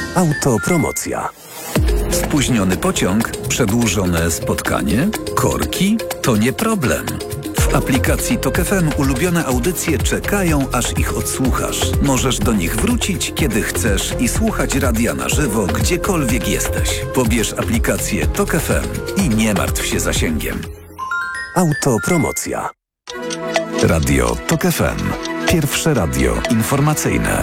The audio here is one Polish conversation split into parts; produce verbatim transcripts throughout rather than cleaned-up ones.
Autopromocja. Spóźniony pociąg, przedłużone spotkanie, korki to nie problem. W aplikacji Tok F M ulubione audycje czekają, aż ich odsłuchasz. Możesz do nich wrócić, kiedy chcesz i słuchać radia na żywo, gdziekolwiek jesteś. Pobierz aplikację Tok F M i nie martw się zasięgiem. Autopromocja. Radio Tok F M. Pierwsze radio informacyjne.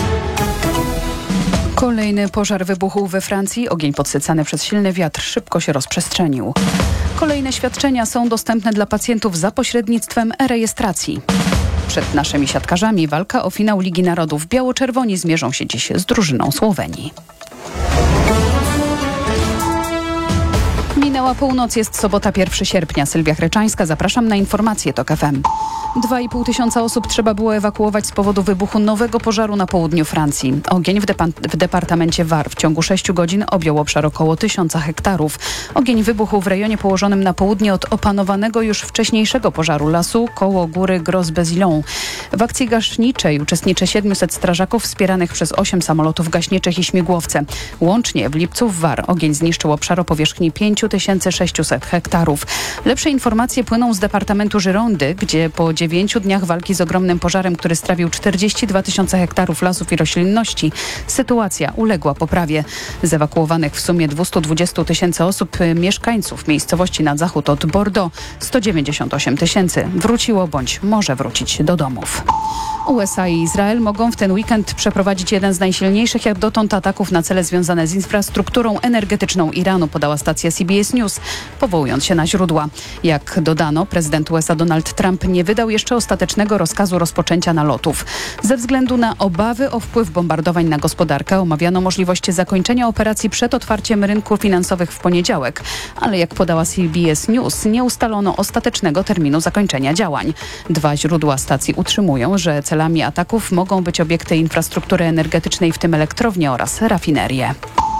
Kolejny pożar wybuchł we Francji. Ogień podsycany przez silny wiatr szybko się rozprzestrzenił. Kolejne świadczenia są dostępne dla pacjentów za pośrednictwem e-rejestracji. Przed naszymi siatkarzami walka o finał Ligi Narodów. Biało-czerwoni zmierzą się dziś z drużyną Słowenii. Minęła północ, jest sobota pierwszego sierpnia. Sylwia Chryczańska, zapraszam na informacje Tok F M. Dwa i pół tysiąca osób trzeba było ewakuować z powodu wybuchu nowego pożaru na południu Francji. Ogień w, depa- w departamencie Var w ciągu sześciu godzin objął obszar około tysiąca hektarów. Ogień wybuchł w rejonie położonym na południe od opanowanego już wcześniejszego pożaru lasu koło góry Gros-Bezillon. W akcji gaśniczej uczestniczy siedmiuset strażaków wspieranych przez osiem samolotów gaśniczych i śmigłowce. Łącznie w lipcu w Var ogień zniszczył obszar o powierzchni pięć tysięcy sześćset hektarów. Lepsze informacje płyną z departamentu Girondy, gdzie po dziewięciu dniach walki z ogromnym pożarem, który strawił czterdzieści dwa tysiące hektarów lasów i roślinności, sytuacja uległa poprawie. Zewakuowanych w sumie dwieście dwadzieścia tysięcy osób, mieszkańców miejscowości na zachód od Bordeaux sto dziewięćdziesiąt osiem tysięcy wróciło bądź może wrócić do domów. U S A i Izrael mogą w ten weekend przeprowadzić jeden z najsilniejszych jak dotąd ataków na cele związane z infrastrukturą energetyczną Iranu, podała stacja C B S News, powołując się na źródła. Jak dodano, prezydent U S A Donald Trump nie wydał jeszcze ostatecznego rozkazu rozpoczęcia nalotów. Ze względu na obawy o wpływ bombardowań na gospodarkę omawiano możliwość zakończenia operacji przed otwarciem rynków finansowych w poniedziałek, ale jak podała C B S News, nie ustalono ostatecznego terminu zakończenia działań. Dwa źródła stacji utrzymują, że celami ataków mogą być obiekty infrastruktury energetycznej, w tym elektrownie oraz rafinerie.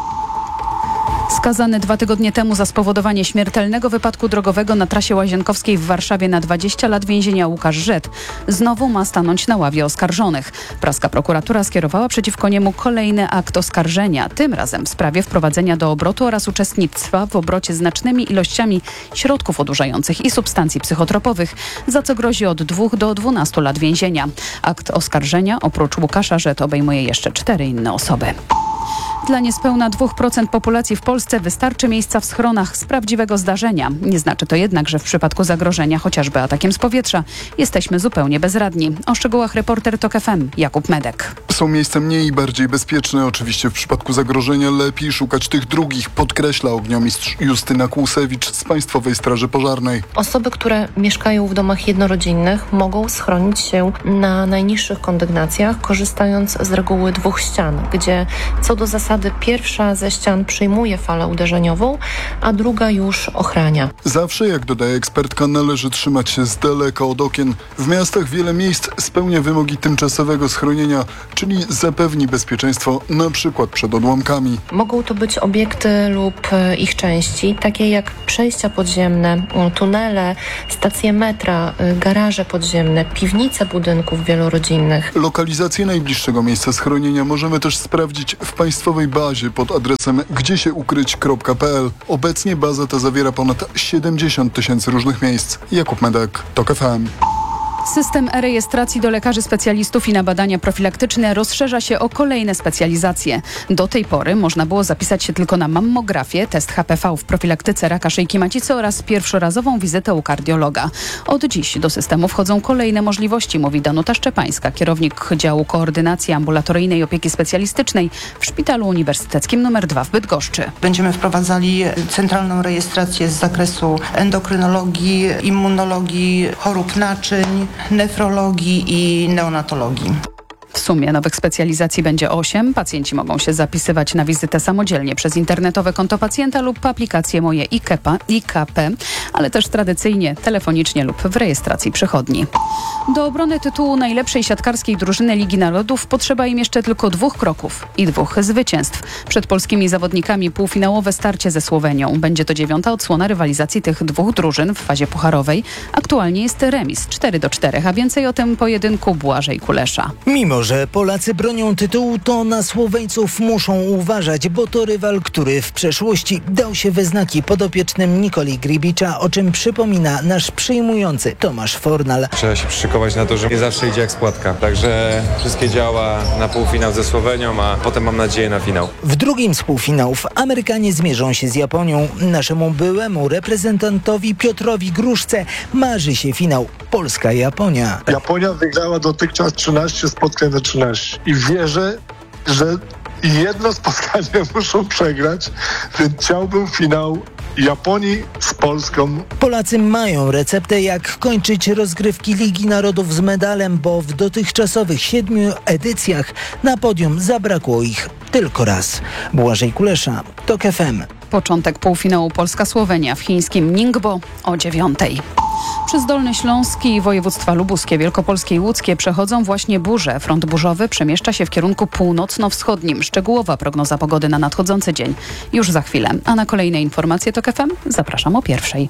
Skazany dwa tygodnie temu za spowodowanie śmiertelnego wypadku drogowego na trasie Łazienkowskiej w Warszawie na dwadzieścia lat więzienia Łukasz Rzet znowu ma stanąć na ławie oskarżonych. Praska prokuratura skierowała przeciwko niemu kolejny akt oskarżenia, tym razem w sprawie wprowadzenia do obrotu oraz uczestnictwa w obrocie znacznymi ilościami środków odurzających i substancji psychotropowych, za co grozi od dwóch do dwunastu lat więzienia. Akt oskarżenia oprócz Łukasza Rzet obejmuje jeszcze cztery inne osoby. Dla niespełna dwa procent populacji w Polsce wystarczy miejsca w schronach z prawdziwego zdarzenia. Nie znaczy to jednak, że w przypadku zagrożenia, chociażby atakiem z powietrza, jesteśmy zupełnie bezradni. O szczegółach reporter Tok F M Jakub Medek. Są miejsca mniej i bardziej bezpieczne. Oczywiście w przypadku zagrożenia lepiej szukać tych drugich, podkreśla ogniomistrz Justyna Kłusewicz z Państwowej Straży Pożarnej. Osoby, które mieszkają w domach jednorodzinnych, mogą schronić się na najniższych kondygnacjach, korzystając z reguły dwóch ścian, gdzie co do zasady pierwsza ze ścian przyjmuje falę uderzeniową, a druga już ochrania. Zawsze, jak dodaje ekspertka, należy trzymać się z daleka od okien. W miastach wiele miejsc spełnia wymogi tymczasowego schronienia, czyli zapewni bezpieczeństwo na przykład przed odłamkami. Mogą to być obiekty lub ich części, takie jak przejścia podziemne, tunele, stacje metra, garaże podziemne, piwnice budynków wielorodzinnych. Lokalizację najbliższego miejsca schronienia możemy też sprawdzić w państwowej bazie pod adresem gdziesiukryć kropka p l. Obecnie baza ta zawiera ponad siedemdziesiąt tysięcy różnych miejsc. Jakub Medek, Tok F M. System e-rejestracji do lekarzy specjalistów i na badania profilaktyczne rozszerza się o kolejne specjalizacje. Do tej pory można było zapisać się tylko na mammografię, test H P V w profilaktyce raka szyjki macicy oraz pierwszorazową wizytę u kardiologa. Od dziś do systemu wchodzą kolejne możliwości, mówi Danuta Szczepańska, kierownik działu koordynacji ambulatoryjnej opieki specjalistycznej w Szpitalu Uniwersyteckim nr dwa w Bydgoszczy. Będziemy wprowadzali centralną rejestrację z zakresu endokrynologii, immunologii, chorób naczyń, nefrologii i neonatologii. W sumie nowych specjalizacji będzie osiem. Pacjenci mogą się zapisywać na wizytę samodzielnie przez internetowe konto pacjenta lub aplikację Moje I K P, ale też tradycyjnie, telefonicznie lub w rejestracji przychodni. Do obrony tytułu najlepszej siatkarskiej drużyny Ligi Narodów potrzeba im jeszcze tylko dwóch kroków i dwóch zwycięstw. Przed polskimi zawodnikami półfinałowe starcie ze Słowenią. Będzie to dziewiąta odsłona rywalizacji tych dwóch drużyn w fazie pucharowej. Aktualnie jest remis cztery do czterech, a więcej o tym pojedynku Błażej Kulesza. Mimo Mimo że Polacy bronią tytułu, to na Słoweńców muszą uważać, bo to rywal, który w przeszłości dał się we znaki podopiecznym Nikoli Gribicza, o czym przypomina nasz przyjmujący Tomasz Fornal. Trzeba się przyszykować na to, że nie zawsze idzie jak spłatka. Także wszystkie działa na półfinał ze Słowenią, a potem mam nadzieję na finał. W drugim z półfinałów Amerykanie zmierzą się z Japonią. Naszemu byłemu reprezentantowi Piotrowi Gruszce marzy się finał Polska-Japonia. Japonia wygrała dotychczas trzynaście spotkań na trzynaście i wierzę, że jedno spotkanie muszą przegrać, więc chciałbym finał Japonii z Polską. Polacy mają receptę, jak kończyć rozgrywki Ligi Narodów z medalem, bo w dotychczasowych siedmiu edycjach na podium zabrakło ich tylko raz. Błażej Kulesza, TOK F M. Początek półfinału Polska-Słowenia w chińskim Ningbo o dziewiątej. Przez Dolny Śląski i województwa lubuskie, wielkopolskie i łódzkie przechodzą właśnie burze. Front burzowy przemieszcza się w kierunku północno-wschodnim. Szczegółowa prognoza pogody na nadchodzący dzień już za chwilę. A na kolejne informacje TOK F M zapraszam o pierwszej.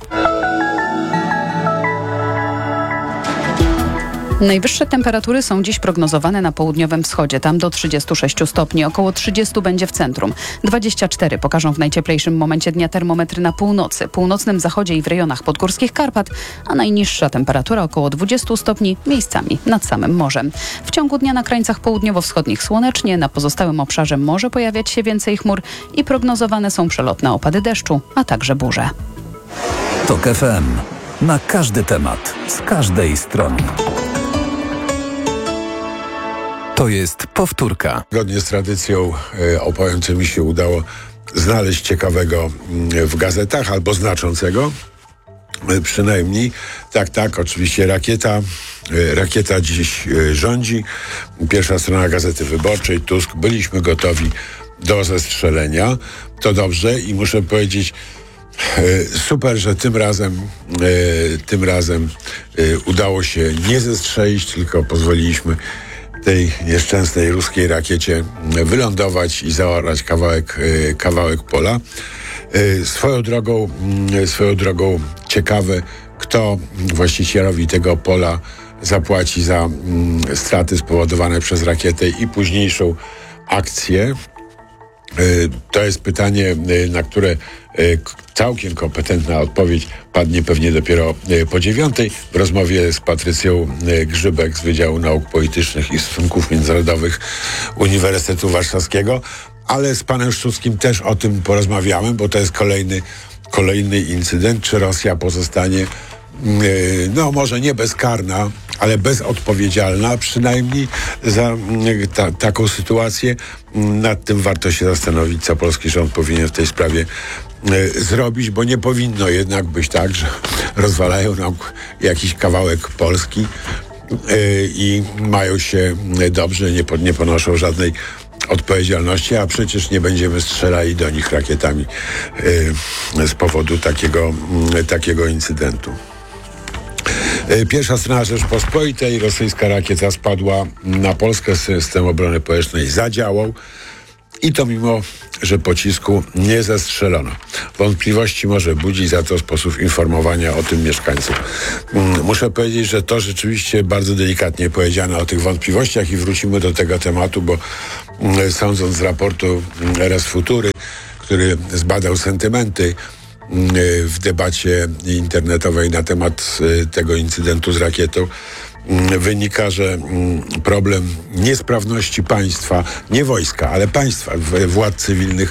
Najwyższe temperatury są dziś prognozowane na południowym wschodzie, tam do trzydziestu sześciu stopni, około trzydziestu będzie w centrum. dwadzieścia cztery pokażą w najcieplejszym momencie dnia termometry na północy, północnym zachodzie i w rejonach podgórskich Karpat, a najniższa temperatura około dwudziestu stopni, miejscami nad samym morzem. W ciągu dnia na krańcach południowo-wschodnich słonecznie, na pozostałym obszarze może pojawiać się więcej chmur i prognozowane są przelotne opady deszczu, a także burze. TOK F M. Na każdy temat, z każdej strony. To jest powtórka. Zgodnie z tradycją e, opowiem, co mi się udało znaleźć ciekawego m, w gazetach, albo znaczącego. E, przynajmniej. Tak, tak, oczywiście rakieta. E, rakieta dziś e, rządzi. Pierwsza strona Gazety Wyborczej. Tusk. Byliśmy gotowi do zestrzelenia. To dobrze i muszę powiedzieć, e, super, że tym razem, e, tym razem e, udało się nie zestrzelić, tylko pozwoliliśmy tej nieszczęsnej ruskiej rakiecie wylądować i zaorać kawałek, kawałek pola. Swoją drogą, swoją drogą ciekawe, kto właścicielowi tego pola zapłaci za straty spowodowane przez rakietę i późniejszą akcję. To jest pytanie, na które całkiem kompetentna odpowiedź padnie pewnie dopiero po dziewiątej w rozmowie z Patrycją Grzybek z Wydziału Nauk Politycznych i Stosunków Międzynarodowych Uniwersytetu Warszawskiego, ale z panem Szczuckim też o tym porozmawiamy, bo to jest kolejny, kolejny incydent, czy Rosja pozostanie no może nie bezkarna, ale bezodpowiedzialna przynajmniej za ta, taką sytuację. Nad tym warto się zastanowić, co polski rząd powinien w tej sprawie y, zrobić, bo nie powinno jednak być tak, że rozwalają nam jakiś kawałek Polski y, i mają się dobrze, nie, nie ponoszą żadnej odpowiedzialności, a przecież nie będziemy strzelali do nich rakietami y, z powodu takiego, y, takiego incydentu. Pierwsza strona Rzeczpospolitej. Rosyjska rakieta spadła na Polskę. System obrony powietrznej zadziałał. I to mimo, że pocisku nie zestrzelono. Wątpliwości może budzić za to sposób informowania o tym mieszkańców. Muszę powiedzieć, że to rzeczywiście bardzo delikatnie powiedziane o tych wątpliwościach i wrócimy do tego tematu, bo sądząc z raportu R S Futury, który zbadał sentymenty w debacie internetowej na temat tego incydentu z rakietą, wynika, że problem niesprawności państwa, nie wojska, ale państwa, władz cywilnych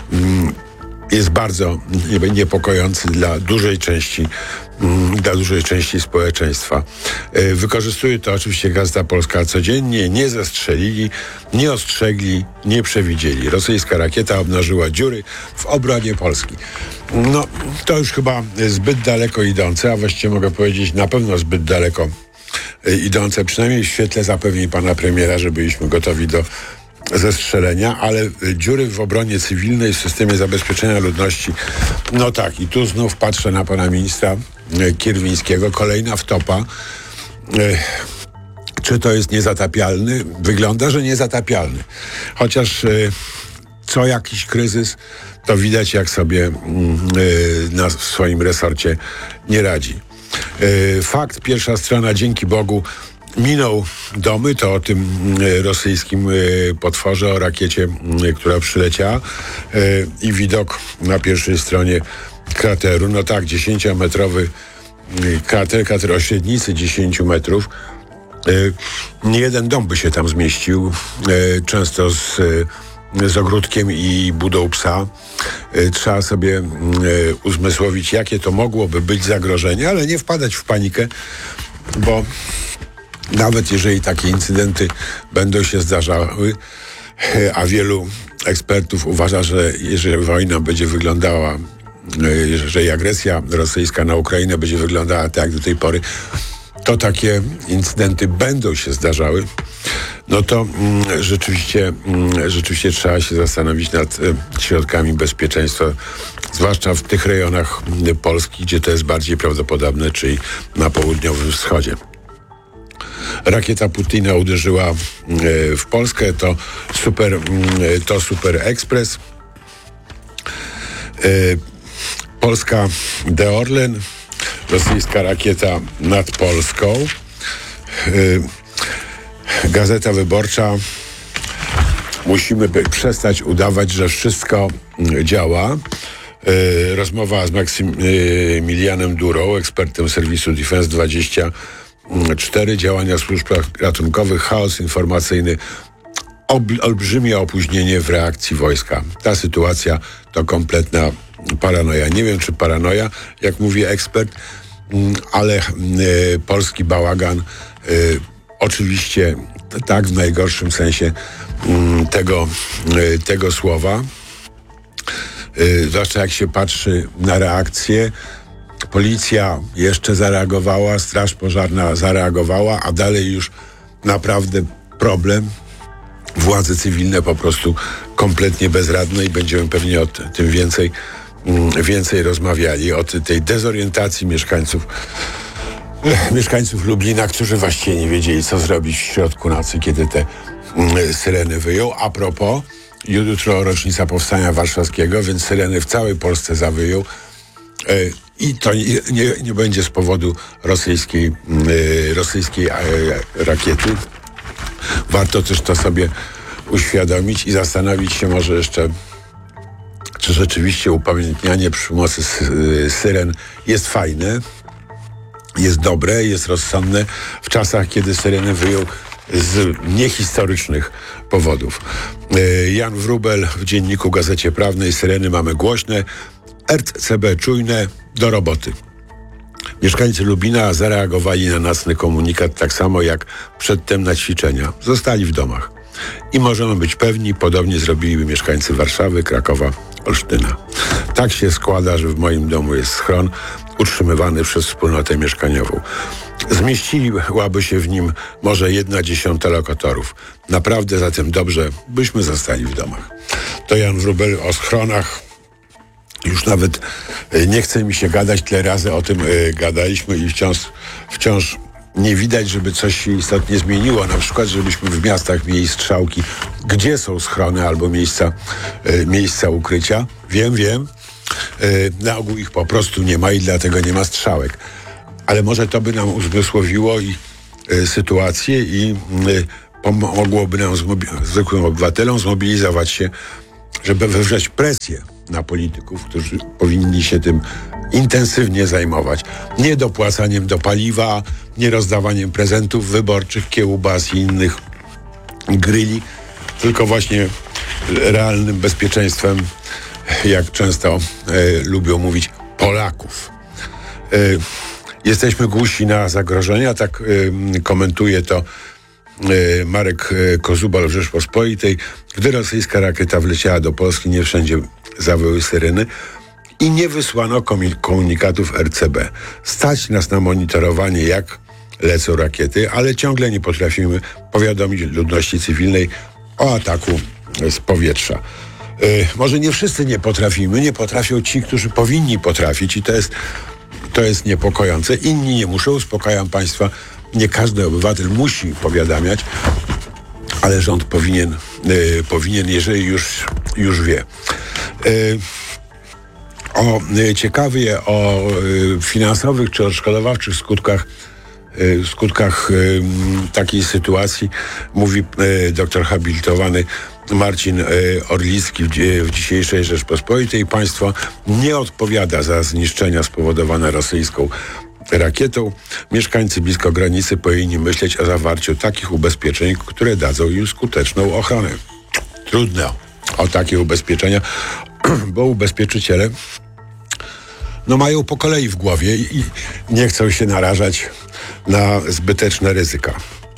jest bardzo niepokojący dla dużej części dla dużej części społeczeństwa. Wykorzystuje to oczywiście Gazeta Polska codziennie. Nie zestrzelili, nie ostrzegli, nie przewidzieli. Rosyjska rakieta obnażyła dziury w obronie Polski. No, to już chyba zbyt daleko idące, a właściwie mogę powiedzieć na pewno zbyt daleko idące, przynajmniej w świetle zapewnień pana premiera, że byliśmy gotowi do zestrzelenia, ale dziury w obronie cywilnej w systemie zabezpieczenia ludności, no tak, i tu znów patrzę na pana ministra Kierwińskiego, kolejna wtopa. Czy to jest niezatapialny? Wygląda, że niezatapialny. Chociaż co jakiś kryzys, to widać, jak sobie na, w swoim resorcie nie radzi. Fakt, pierwsza strona, dzięki Bogu, minął domy, to o tym y, rosyjskim y, potworze, o rakiecie, y, która przyleciała y, i widok na pierwszej stronie krateru. No tak, dziesięciometrowy y, krater, krater o średnicy dziesięć metrów. Y, nie jeden dom by się tam zmieścił, y, często z, y, z ogródkiem i budą psa. Y, trzeba sobie y, uzmysłowić, jakie to mogłoby być zagrożenie, ale nie wpadać w panikę, bo nawet jeżeli takie incydenty będą się zdarzały, y, a wielu ekspertów uważa, że jeżeli wojna będzie wyglądała, y, jeżeli agresja rosyjska na Ukrainę będzie wyglądała tak jak do tej pory, to takie incydenty będą się zdarzały, no to mm, rzeczywiście, mm, rzeczywiście trzeba się zastanowić nad y, środkami bezpieczeństwa, zwłaszcza w tych rejonach y, Polski, gdzie to jest bardziej prawdopodobne, czyli na południowym wschodzie. Rakieta Putina uderzyła y, w Polskę, to super, y, to Super Express. Y, Polska de Orlen, rosyjska rakieta nad Polską. Y, Gazeta Wyborcza. Musimy by przestać udawać, że wszystko y, działa. Y, rozmowa z Maksymilianem Durą, ekspertem serwisu Defense dwadzieścia cztery. Działania służb ratunkowych, chaos informacyjny, ob- olbrzymie opóźnienie w reakcji wojska. Ta sytuacja to kompletna paranoja. Nie wiem, czy paranoja, jak mówi ekspert, ale y, polski bałagan y, oczywiście tak w najgorszym sensie y, tego, y, tego słowa. Y, zwłaszcza jak się patrzy na reakcję. Policja jeszcze zareagowała, Straż Pożarna zareagowała, a dalej już naprawdę problem. Władze cywilne po prostu kompletnie bezradne i będziemy pewnie o tym więcej więcej rozmawiali, o tej dezorientacji mieszkańców mieszkańców Lublina, którzy właściwie nie wiedzieli, co zrobić w środku nocy, kiedy te syreny wyją. A propos, jutro rocznica Powstania Warszawskiego, więc syreny w całej Polsce zawyją i to nie, nie, nie będzie z powodu rosyjskiej, rosyjskiej rakiety. Warto też to sobie uświadomić i zastanowić się może jeszcze, czy rzeczywiście upamiętnianie przy pomocy syren jest fajne, jest dobre, jest rozsądne w czasach, kiedy syreny wyją z niehistorycznych powodów. Jan Wróbel w Dzienniku Gazecie Prawnej. Syreny mamy głośne, R C B czujne, do roboty. Mieszkańcy Lubina zareagowali na nocny komunikat tak samo jak przedtem na ćwiczenia. Zostali w domach. I możemy być pewni, podobnie zrobiliby mieszkańcy Warszawy, Krakowa, Olsztyna. Tak się składa, że w moim domu jest schron utrzymywany przez wspólnotę mieszkaniową. Zmieściłaby się w nim może jedna dziesiąta lokatorów. Naprawdę zatem dobrze, byśmy zostali w domach. To Jan Wróbel o schronach. Już nawet nie chce mi się gadać, tyle razy o tym y, gadaliśmy i wciąż, wciąż nie widać, żeby coś się istotnie zmieniło. Na przykład, żebyśmy w miastach mieli strzałki, gdzie są schrony albo miejsca, y, miejsca ukrycia. Wiem, wiem. Y, na ogół ich po prostu nie ma i dlatego nie ma strzałek. Ale może to by nam uzmysłowiło i y, sytuację i y, pomogłoby nam, zmobi- zwykłym obywatelom, zmobilizować się, żeby wywrzeć presję na polityków, którzy powinni się tym intensywnie zajmować. Nie dopłacaniem do paliwa, nie rozdawaniem prezentów wyborczych, kiełbas i innych gryli, tylko właśnie realnym bezpieczeństwem, jak często e, lubią mówić, Polaków. E, jesteśmy głusi na zagrożenia, tak e, komentuje to e, Marek Kozubal w Rzeczpospolitej. Gdy rosyjska rakieta wleciała do Polski, nie wszędzie zawyły syreny i nie wysłano komunikatów R C B. Stać nas na monitorowanie, jak lecą rakiety, ale ciągle nie potrafimy powiadomić ludności cywilnej o ataku z powietrza. Yy, może nie wszyscy nie potrafimy, nie potrafią ci, którzy powinni potrafić i to jest, to jest niepokojące. Inni nie muszą, uspokajam Państwa, nie każdy obywatel musi powiadamiać, ale rząd powinien, yy, powinien jeżeli już, już wie. Yy, o yy, ciekawie o yy, finansowych czy odszkodowawczych skutkach w skutkach takiej sytuacji mówi doktor habilitowany Marcin Orlicki w dzisiejszej Rzeczpospolitej. Państwo nie odpowiada za zniszczenia spowodowane rosyjską rakietą. Mieszkańcy blisko granicy powinni myśleć o zawarciu takich ubezpieczeń, które dadzą im skuteczną ochronę. Trudno o takie ubezpieczenia, bo ubezpieczyciele no mają po kolei w głowie i nie chcą się narażać na zbyteczne ryzyka.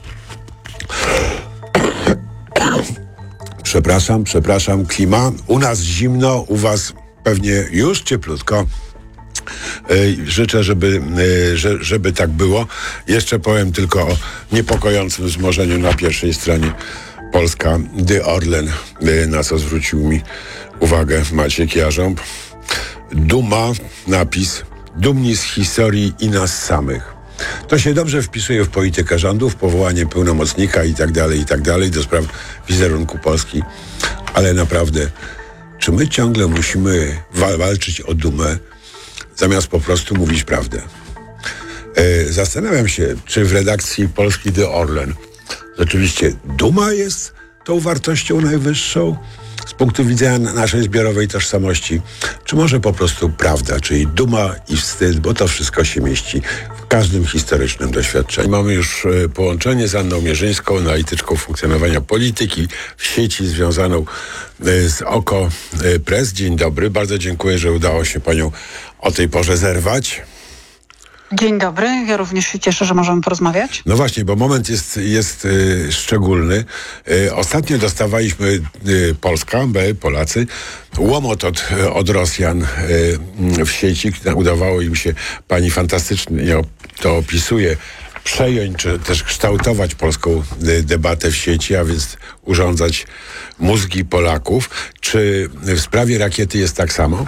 Przepraszam, przepraszam, klima. U nas zimno, u was pewnie już cieplutko. Życzę, żeby, żeby tak było. Jeszcze powiem tylko o niepokojącym wzmożeniu na pierwszej stronie Polska, The Orlen, na co zwrócił mi uwagę Maciek Jarząb. Duma, napis, dumni z historii i nas samych. To się dobrze wpisuje w politykę rządu, w powołanie pełnomocnika i tak dalej, i tak dalej do spraw wizerunku Polski. Ale naprawdę, czy my ciągle musimy wa- walczyć o dumę, zamiast po prostu mówić prawdę? E, zastanawiam się, czy w redakcji Polski The Orlen rzeczywiście duma jest tą wartością najwyższą z punktu widzenia naszej zbiorowej tożsamości, czy może po prostu prawda, czyli duma i wstyd, bo to wszystko się mieści w każdym historycznym doświadczeniu. Mamy już e, połączenie z Anną Mierzyńską, analityczką funkcjonowania polityki w sieci związaną e, z Oko e, Press. Dzień dobry, bardzo dziękuję, że udało się panią o tej porze zerwać. Dzień dobry, ja również się cieszę, że możemy porozmawiać. No właśnie, bo moment jest, jest y, szczególny. Y, ostatnio dostawaliśmy, y, Polska, my, Polacy, łomot od, od Rosjan y, w sieci. Udawało im się, pani fantastycznie to opisuje, przejąć, czy też kształtować polską y, debatę w sieci, a więc urządzać mózgi Polaków. Czy w sprawie rakiety jest tak samo?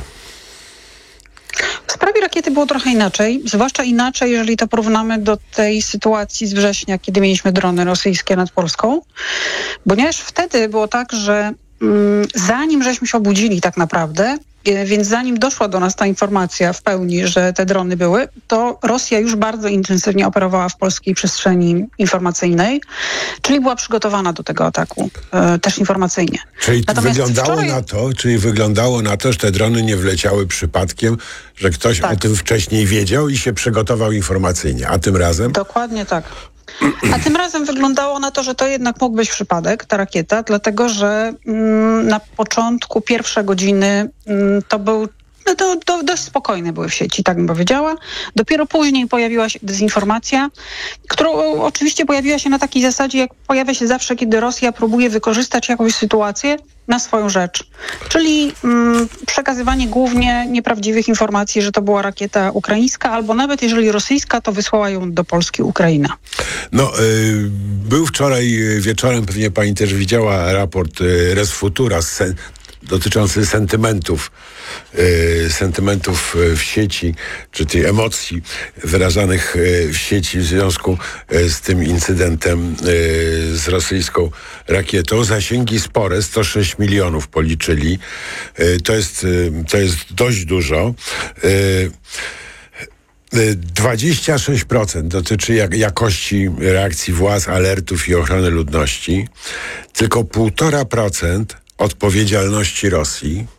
W sprawie rakiety było trochę inaczej, zwłaszcza inaczej, jeżeli to porównamy do tej sytuacji z września, kiedy mieliśmy drony rosyjskie nad Polską, ponieważ wtedy było tak, że mm, zanim żeśmy się obudzili tak naprawdę, więc zanim doszła do nas ta informacja w pełni, że te drony były, to Rosja już bardzo intensywnie operowała w polskiej przestrzeni informacyjnej, czyli była przygotowana do tego ataku, e, też informacyjnie. Czyli Natomiast wyglądało wczoraj... na to, czyli wyglądało na to, że te drony nie wleciały przypadkiem, że ktoś tak. o tym wcześniej wiedział i się przygotował informacyjnie, a tym razem? Dokładnie tak. A tym razem wyglądało na to, że to jednak mógł być przypadek, ta rakieta, dlatego że mm, na początku pierwsze godziny mm, to był no to, to dość spokojne były w sieci, tak bym powiedziała. Dopiero później pojawiła się dezinformacja, która oczywiście pojawiła się na takiej zasadzie, jak pojawia się zawsze, kiedy Rosja próbuje wykorzystać jakąś sytuację na swoją rzecz. Czyli mm, przekazywanie głównie nieprawdziwych informacji, że to była rakieta ukraińska, albo nawet jeżeli rosyjska, to wysłała ją do Polski Ukraina. No, y, był wczoraj wieczorem, pewnie pani też widziała raport y, Res Futura z sen- dotyczący sentymentów, y, sentymentów w sieci, czy tych emocji wyrażanych y, w sieci w związku y, z tym incydentem y, z rosyjską rakietą. Zasięgi spore, sto sześć milionów policzyli. Y, to jest, y, to jest dość dużo. Y, dwadzieścia sześć procent dotyczy jak, jakości reakcji władz, alertów i ochrony ludności. Tylko półtora procent odpowiedzialności Rosji.